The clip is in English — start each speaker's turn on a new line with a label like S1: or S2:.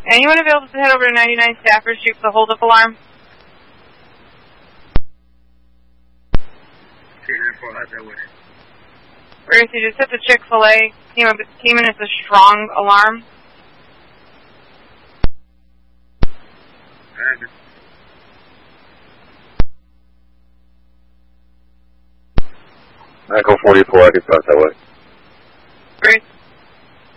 S1: Anyone available to head over to 99 Stafford Street for the hold-up alarm? Bruce, you just hit the Chick-fil-A. Came in as a strong alarm.
S2: Echo 44, I can start that way.
S1: Bruce.